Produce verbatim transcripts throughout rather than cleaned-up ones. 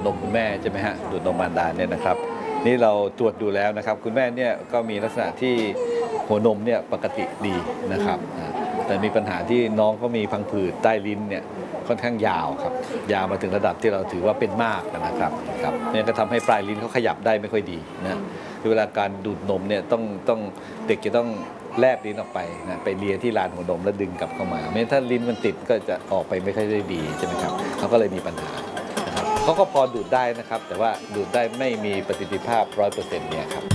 นมคุณแม่ใช่ไหมฮะดูดนมมารดาเนี่ยนะครับนี่เราตรวจดูแล้วนะครับคุณแม่เนี่ยก็มีลักษณะที่หัวนมเนี่ยปกติดีนะครับแต่มีปัญหาที่น้องเขามีพังผืดใต้ลิ้นเนี่ยค่อนข้างยาวครับยาวมาถึงระดับที่เราถือว่าเป็นมากนะครับครับเนี่ยก็ทำให้ปลายลิ้นเขาขยับได้ไม่ค่อยดีนะเวลาการดูดนมเนี่ยต้องต้องเด็กจะต้องแลบลิ้นออกไปนะไปเลียที่ลานหัวนมแล้วดึงกลับเข้ามาไม่งั้นถ้าลิ้นมันติดก็จะออกไปไม่ค่อยได้ดีใช่ไหมครับเขาก็เลยมีปัญหานะครับเขาก็พอดูดได้นะครับแต่ว่าดูดได้ไม่มีประสิทธิภาพร้อยเปอร์เซ็นต์เนี่ยครับ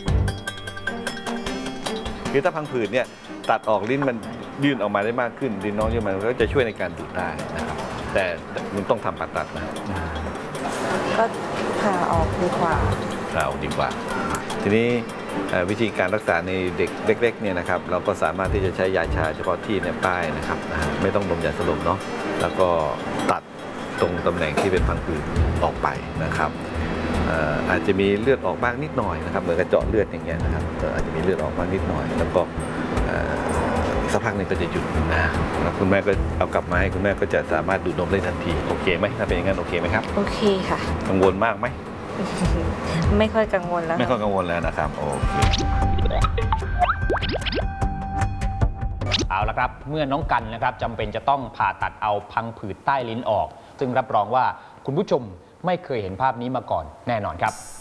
คือถ้าพังผืดเนี่ยตัดออกลิ้นมันยื่นออกมาได้มากขึ้นลิ้นน้องยื่นมันก็จะช่วยในการดูดได้นะครับแต่มันต้องทำผ่าตัดนะก็ผ่าออกดีกว่าผ่าออกดีกว่าทีนี้วิธีการรักษาในเด็กเล็กๆเนี่ยนะครับเราก็สามารถที่จะใช้ยาชาเฉพาะที่ในป้ายนะครับไม่ต้องดมยาสลบเนาะแล้วก็ตัดตรงตำแหน่งที่เป็นพังผืดออกไปนะครับอาจจะมีเลือดออกบ้างนิดหน่อยนะครับเหมือนกระเจาะเลือดอย่างเงี้ยนะครับอาจจะมีเลือดออกบ้างนิดหน่อยแล้วก็สักพักหนึ่งก็จะหยุดนะคุณแม่ก็เอากลับมาให้คุณแม่ก็จะสามารถดูดนมได้ทันทีโอเคไหมถ้าเป็นอย่างนั้นโอเคไหมครับโอเคค่ะกังวลมากไหมไม่ค่อยกังวลแล้วไม่ค่อยกังวลแล้วนะครับโอเคเอาละครับเมื่อน้องกันนะครับจำเป็นจะต้องผ่าตัดเอาพังผืดใต้ลิ้นออกซึ่งรับรองว่าคุณผู้ชมไม่เคยเห็นภาพนี้มาก่อนแน่นอนครับ